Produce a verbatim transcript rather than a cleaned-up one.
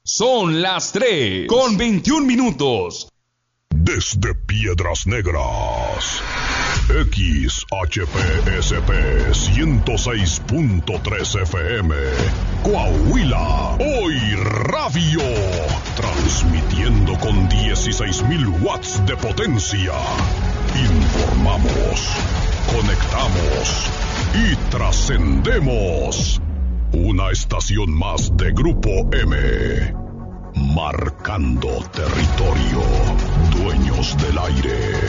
Son las tres con veintiún minutos. Desde Piedras Negras, X H P S P ciento seis punto tres F M, Coahuila, hoy radio, transmitiendo con dieciséis mil watts de potencia. Informamos, conectamos y trascendemos. Una estación más de Grupo M, marcando territorio, dueños del aire.